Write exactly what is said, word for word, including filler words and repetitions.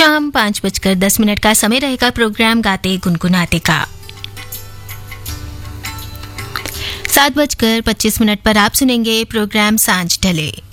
शाम पाँच बजकर दस मिनट का समय रहेगा प्रोग्राम गाते गुनगुनाते का। सात बजकर पच्चीस मिनट पर आप सुनेंगे प्रोग्राम सांझ ढले।